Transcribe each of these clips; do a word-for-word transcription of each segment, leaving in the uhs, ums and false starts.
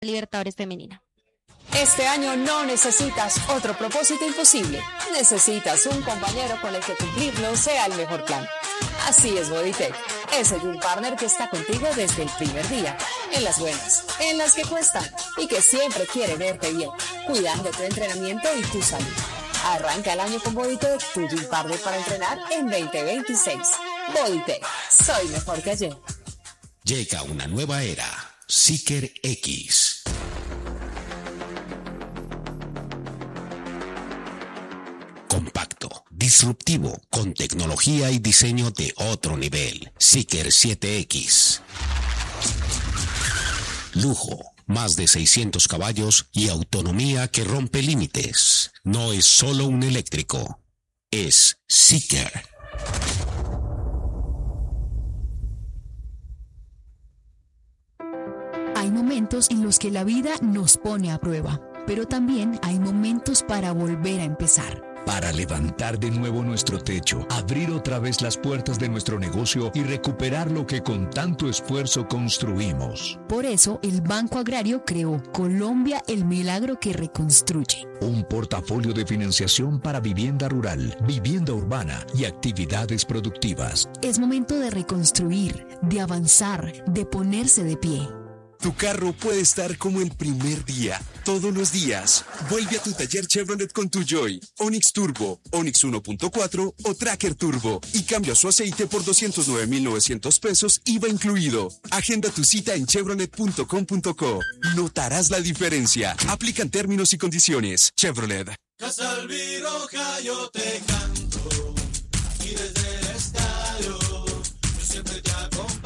Libertadores femenina. Este año no necesitas otro propósito imposible. Necesitas un compañero con el que cumplirlo sea el mejor plan. Así es Bodytech, ese gym partner que está contigo desde el primer día, en las buenas, en las que cuestan y que siempre quiere verte bien, cuidando tu entrenamiento y tu salud. Arranca el año con Bodytech, tu gym partner para entrenar en veinte veintiséis. Bodytech, soy mejor que ayer. Llega una nueva era, Seeker X. Compacto, disruptivo, con tecnología y diseño de otro nivel. Seeker siete X. Lujo, más de seiscientos caballos y autonomía que rompe límites. No es solo un eléctrico, es Seeker. Hay momentos en los que la vida nos pone a prueba, pero también hay momentos para volver a empezar. Para levantar de nuevo nuestro techo, abrir otra vez las puertas de nuestro negocio y recuperar lo que con tanto esfuerzo construimos. Por eso, el Banco Agrario creó Colombia, el milagro que reconstruye. Un portafolio de financiación para vivienda rural, vivienda urbana y actividades productivas. Es momento de reconstruir, de avanzar, de ponerse de pie. Tu carro puede estar como el primer día, todos los días. Vuelve a tu taller Chevrolet con tu Joy, Onix Turbo, Onix uno punto cuatro o Tracker Turbo y cambia su aceite por doscientos nueve mil novecientos pesos, I V A incluido. Agenda tu cita en chevrolet punto com punto co. Notarás la diferencia. Aplican términos y condiciones. Chevrolet. Casa Albiroja, yo te canto y desde el estadio yo siempre te acompaño.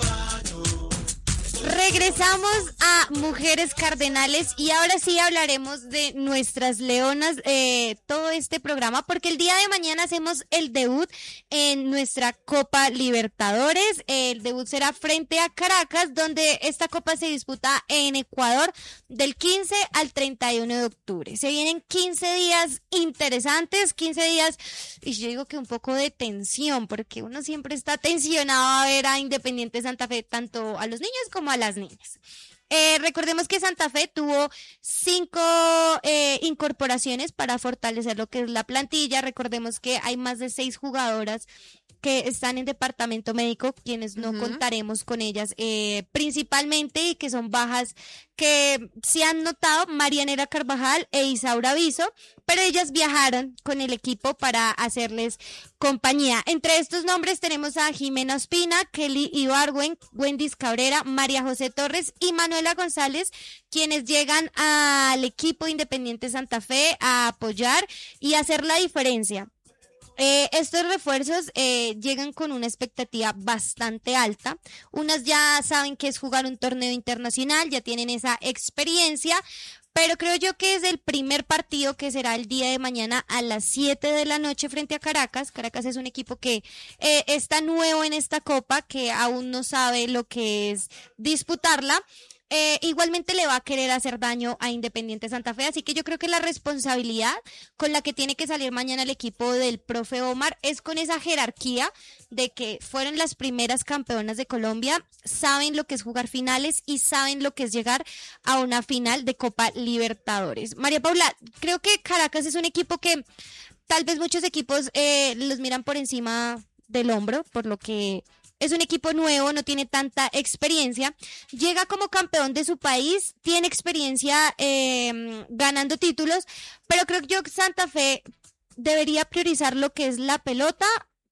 Regresamos a Mujeres Cardenales y ahora sí hablaremos de nuestras leonas, eh, todo este programa, porque el día de mañana hacemos el debut en nuestra Copa Libertadores. El debut será frente a Caracas, donde esta copa se disputa en Ecuador del quince al treinta y uno de octubre. Se vienen quince días interesantes, quince días, y yo digo que un poco de tensión, porque uno siempre está tensionado a ver a Independiente Santa Fe, tanto a los niños como a las niñas. Eh, recordemos que Santa Fe tuvo cinco eh, incorporaciones para fortalecer lo que es la plantilla. Recordemos que hay más de seis jugadoras que están en departamento médico, quienes no uh-huh. contaremos con ellas eh, principalmente, y que son bajas que se han notado, Marianela Carvajal e Isaura Viso, pero ellas viajaron con el equipo para hacerles compañía. Entre estos nombres tenemos a Jimena Ospina, Kelly Ibargüen, Wendy Cabrera, María José Torres y Manuela González, quienes llegan al equipo Independiente Santa Fe a apoyar y hacer la diferencia. Eh, estos refuerzos eh, llegan con una expectativa bastante alta. Unas ya saben que es jugar un torneo internacional, ya tienen esa experiencia, pero creo yo que es el primer partido, que será el día de mañana a las siete de la noche frente a Caracas. Caracas es un equipo que eh, está nuevo en esta copa, que aún no sabe lo que es disputarla. Eh, igualmente le va a querer hacer daño a Independiente Santa Fe, así que yo creo que la responsabilidad con la que tiene que salir mañana el equipo del profe Omar es con esa jerarquía de que fueron las primeras campeonas de Colombia, saben lo que es jugar finales y saben lo que es llegar a una final de Copa Libertadores. María Paula, creo que Caracas es un equipo que tal vez muchos equipos eh, los miran por encima del hombro, por lo que es un equipo nuevo, no tiene tanta experiencia, llega como campeón de su país, tiene experiencia eh, ganando títulos, pero creo que yo Santa Fe debería priorizar lo que es la pelota,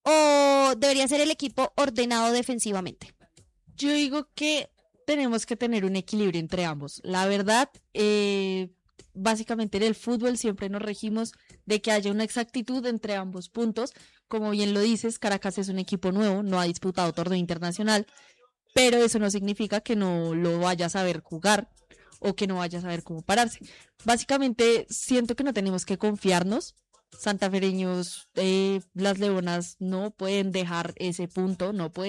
o debería ser el equipo ordenado defensivamente. Yo digo que tenemos que tener un equilibrio entre ambos. La verdad, eh, básicamente en el fútbol siempre nos regimos de que haya una exactitud entre ambos puntos. Como bien lo dices, Caracas es un equipo nuevo, no ha disputado torneo internacional, pero eso no significa que no lo vaya a saber jugar o que no vaya a saber cómo pararse. Básicamente siento que no tenemos que confiarnos. Santafereños, eh, las leonas no pueden dejar ese punto, no pueden